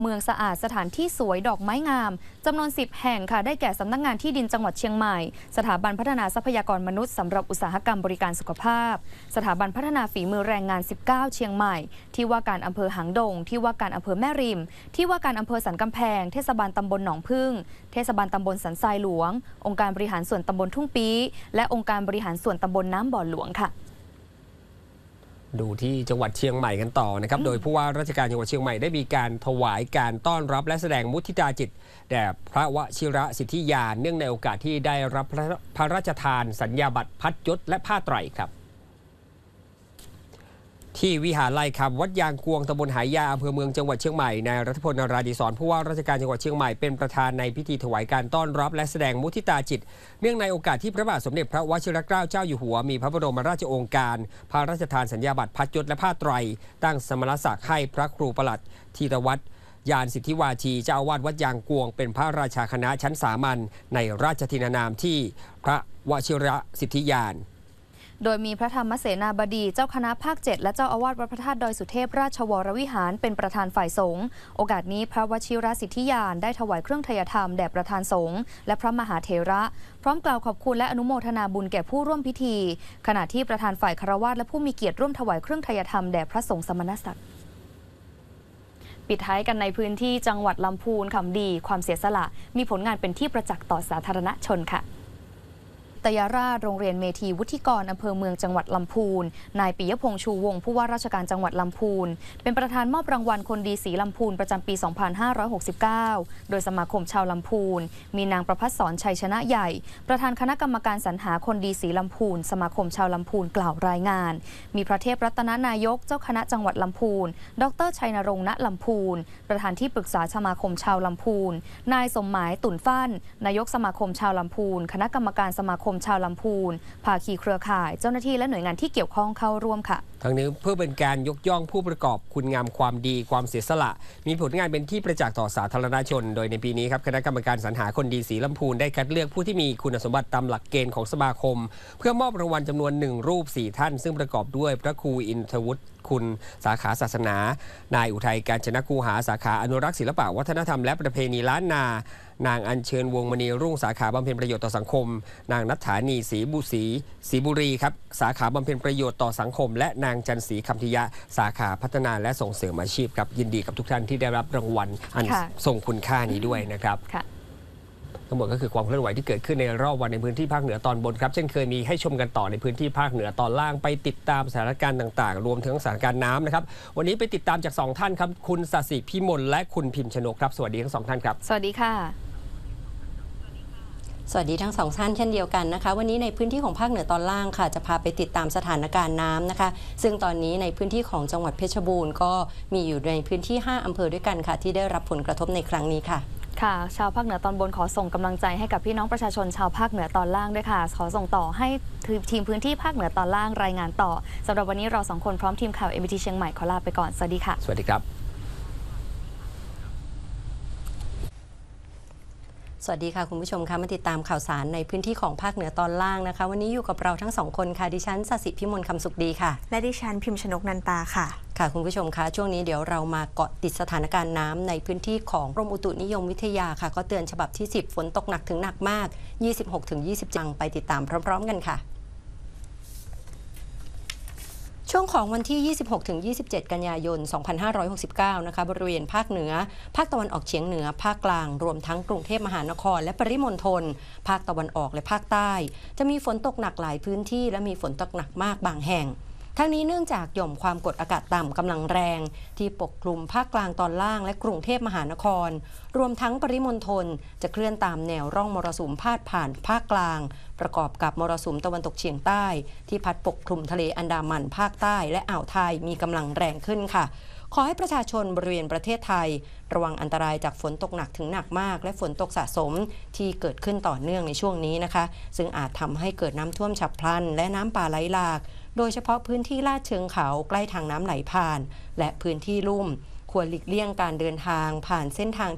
เมืองสะอาดสถานที่สวยดอกไม้งามจำนวน10 แห่งค่ะได้แก่สำนักงานที่ดินจังหวัดเชียงใหม่สถาบันพัฒนาทรัพยากรมนุษย์สำหรับอุตสาหกรรมบริการสุขภาพสถาบันพัฒนาฝีมือแรงงาน19เชียงใหม่ที่ว่าการอำเภอหางดงที่ว่าการอำเภอแม่ริมที่ว่าการอำเภอสันกำแพงเทศบาลตำบลหนองพึ่งเทศบาลตำบลสันทรายหลวงองค์การบริหารส่วนตำบลทุ่งปีและองค์การบริหารส่วนตำบลน้ำบ่อหลวงค่ะดูที่จังหวัดเชียงใหม่กันต่อนะครับโดยผู้ว่าราชการจังหวัดเชียงใหม่ได้มีการถวายการต้อนรับและแสดงมุทิตาจิตแด่พระวชิรสิทธิยานเนื่องในโอกาสที่ได้รับพระราชทานสัญญาบัตรพัดยศและผ้าไตรครับที่วิหารไร่คำวัดยางกวงตำบลหายาอำเภอเมืองจังหวัดเชียงใหม่นายรัฐพล นราธิศรผู้ว่าราชการจังหวัดเชียงใหม่เป็นประธานในพิธีถวายการต้อนรับและแสดงมุทิตาจิตเนื่องในโอกาสที่พระบาทสมเด็จพระวชิรเกล้าเจ้าอยู่หัวมีพระบรมราชโองการพระราชทานสัญญาบัตรพัดยศและผ้าไตรตั้งสมณศักดิ์ให้พระครูประหลัดธีรวัตรยานสิทธิวาทีเจ้าอาวาสวัดยางกวงเป็นพระราชาคณะชั้นสามัญในราชทินานามที่พระวชิรสิทธิยานโดยมีพระธรรมเสนาบดีเจ้าคณะภาค 7และเจ้าอาวาสวัดพระธาตุดอยสุเทพราชวรวิหารเป็นประธานฝ่ายสงฆ์โอกาสนี้พระวชิรสิทธิยานได้ถวายเครื่องไทยธรรมแด่ประธานสงฆ์และพระมหาเถระพร้อมกล่าวขอบคุณและอนุโมทนาบุญแก่ผู้ร่วมพิธีขณะที่ประธานฝ่ายคฤหัสถ์และผู้มีเกียรติร่วมถวายเครื่องไทยธรรมแด่พระสงฆ์สมณศักดิ์ปิดท้ายกันในพื้นที่จังหวัดลำพูนคำดีความเสียสละมีผลงานเป็นที่ประจักษ์ต่อสาธารณชนค่ะตยราชโรงเรียนเมธีวุฒิกรอำเภอเมืองจังหวัดลำพูนนายปิยพงษ์ชูวงศ์ผู้ว่าราชการจังหวัดลำพูนเป็นประธานมอบรางวัลคนดีศรีลำพูนประจำปี 2569 โดยสมาคมชาวลำพูนมีนางประภัสสรชัยชนะใหญ่ประธานคณะกรรมการสรรหาคนดีศรีลำพูนสมาคมชาวลำพูนกล่าวรายงานมีพระเทพรัตนนายกเจ้าคณะจังหวัดลำพูนดร.ชัยนรงค์ ณ ลำพูนประธานที่ปรึกษาสมาคมชาวลำพูนนายสมหมายตุ่นฟั่นนายกสมาคมชาวลำพูนคณะกรรมการสมาคมชาวลำพูนภาคีเครือข่ายเจ้าหน้าที่และหน่วยงานที่เกี่ยวข้องเข้าร่วมค่ะทั้งนี้เพื่อเป็นการยกย่องผู้ประกอบคุณงามความดีความเสียสละมีผลงานเป็นที่ประจักษ์ต่อสาธารณชนโดยในปีนี้ครับคณะกรรมการสรรหาคนดีศรีลำพูนได้คัดเลือกผู้ที่มีคุณสมบัติตามหลักเกณฑ์ของสมาคมเพื่อมอบรางวัลจำนวน1 รูป 4 ท่านซึ่งประกอบด้วยพระครูอินทวุฒิคุณสาขาศาสนานายอุทัยกาญจนคูหาสาขาอนุรักษ์ศิลปะวัฒนธรรมและประเพณีล้านนานางอัญเชิญวงมณีรุ่งสาขาบำเพ็ญประโยชน์ต่อสังคมนางนัฐฐานีศรีบุรีครับสาขาบำเพ็ญประโยชน์ต่อสังคมและนางจันทร์ศรีคำธิยะสาขาพัฒนาและส่งเสริมอาชีพครับยินดีกับทุกท่านที่ได้รับรางวัลอันทรงคุณค่านี้ด้วยนะครับทั้งหมดก็คือความเคลื่อนไหวที่เกิดขึ้นในรอบวันในพื้นที่ภาคเหนือตอนบนครับเช่นเคยมีให้ชมกันต่อในพื้นที่ภาคเหนือตอนล่างไปติดตามสถานการณ์ต่างๆรวมถึงสถานการณ์น้ำนะครับวันนี้ไปติดตามจาก2ท่านครับคุณศศิพิมลและคุณพิมพ์ชนกครับสวัสดีทั้ง2ท่านครับสวัสดีค่ะสวัสดีทั้ง2ท่านเช่นเดียวกันนะคะวันนี้ในพื้นที่ของภาคเหนือตอนล่างค่ะจะพาไปติดตามสถานการณ์น้ำนะคะซึ่งตอนนี้ในพื้นที่ของจังหวัดเพชรบูรณ์ก็มีอยู่ในพื้นที่5อำเภอด้วยกันค่ะที่ได้รับผลกระทบในครั้งนี้ค่ะค่ะชาวภาคเหนือตอนบนขอส่งกำลังใจให้กับพี่น้องประชาชนชาวภาคเหนือตอนล่างด้วยค่ะขอส่งต่อให้ทีมพื้นที่ภาคเหนือตอนล่างรายงานต่อสำหรับวันนี้เรา2คนพร้อมทีมข่าว MBT เชียงใหม่ขอลาไปก่อนสวัสดีค่ะสวัสดีครับสวัสดีค่ะคุณผู้ชมคะมาติดตามข่าวสารในพื้นที่ของภาคเหนือตอนล่างนะคะวันนี้อยู่กับเราทั้ง2คนค่ะดิฉันศศิพิมลคำสุขดีค่ะและดิฉันพิมพ์ชนกนันตาค่ะค่ะคุณผู้ชมคะช่วงนี้เดี๋ยวเรามาเกาะติดสถานการณ์น้ำในพื้นที่ของกรมอุตุนิยมวิทยาค่ะก็เตือนฉบับที่10ฝนตกหนักถึงหนักมาก 26-20 จังไปติดตามพร้อมๆกันค่ะช่วงของวันที่ 26-27 กันยายน 2569 นะคะบริเวณภาคเหนือภาคตะวันออกเฉียงเหนือภาคกลางรวมทั้งกรุงเทพมหานครและปริมณฑลภาคตะวันออกและภาคใต้จะมีฝนตกหนักหลายพื้นที่และมีฝนตกหนักมากบางแห่งทั้งนี้เนื่องจากหย่อมความกดอากาศต่ำกำลังแรงที่ปกคลุมภาคกลางตอนล่างและกรุงเทพมหานครรวมทั้งปริมณฑลจะเคลื่อนตามแนวร่องมรสุมพาดผ่านภาคกลางประกอบกับมรสุมตะวันตกเฉียงใต้ที่พัดปกคลุมทะเลอันดามันภาคใต้และอ่าวไทยมีกำลังแรงขึ้นค่ะขอให้ประชาชนบริเวณประเทศไทยระวังอันตรายจากฝนตกหนักถึงหนักมากและฝนตกสะสมที่เกิดขึ้นต่อเนื่องในช่วงนี้นะคะซึ่งอาจทำให้เกิดน้ำท่วมฉับพลันและน้ำป่าไหลหลากโดยเฉพาะพื้นที่ลาดเชิงเขาใกล้ทางน้ำไหลผ่านและพื้นที่ลุ่มควรหลีกเลี่ยงการเดินทางผ่านเส้นทาง